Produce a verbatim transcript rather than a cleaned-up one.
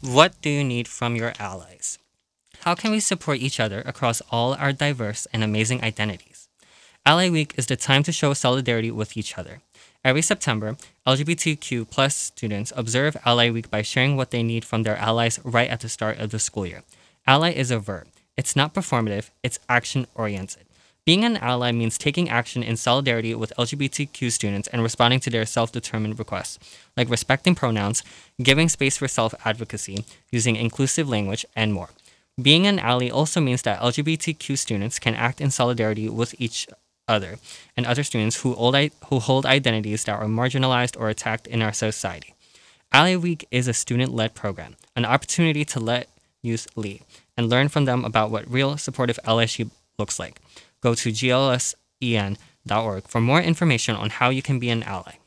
What do you need from your allies? How can we support each other across all our diverse and amazing identities? Ally Week is the time to show solidarity with each other. Every September, L G B T Q plus students observe Ally Week by sharing what they need from their allies right at the start of the school year. Ally is a verb. It's not performative, it's action oriented. Being an ally means taking action in solidarity with L G B T Q students and responding to their self determined requests, like respecting pronouns, giving space for self advocacy, using inclusive language, and more. Being an ally also means that L G B T Q students can act in solidarity with each other and other students who hold, who hold identities that are marginalized or attacked in our society. Ally Week is a student led program, an opportunity to let youth lead and learn from them about what real supportive allyship looks like. Go to G L S E N dot org for more information on how you can be an ally.